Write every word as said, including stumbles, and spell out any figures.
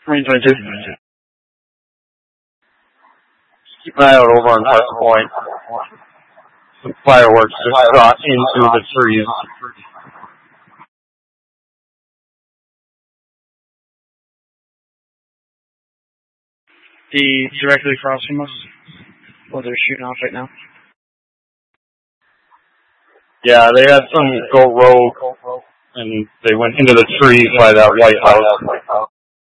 Marine twenty-two. Keep an eye out over on West Point. Some fireworks just shot into the trees. The directly across from us. Well, they're shooting off right now. Yeah, they had some go rogue, and they went into the trees by that White House.